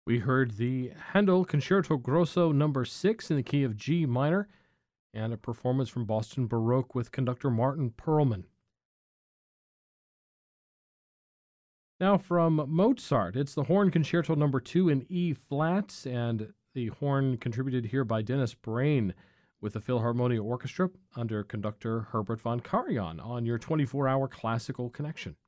We heard the Handel Concerto Grosso number 6 in the key of G minor, and a performance from Boston Baroque with conductor Martin Perlman. Now from Mozart, it's the Horn Concerto number 2 in E flat, and the horn contributed here by Dennis Brain with the Philharmonia Orchestra under conductor Herbert von Karajan on your 24-hour classical connection.